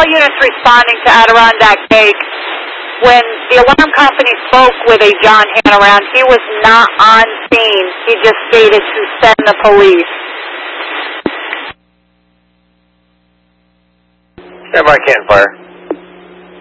all units responding to Adirondack Lake. When the alarm company spoke with a John Hanaran, he was not on scene. He just stated to send the police. Stand by, Canton Fire.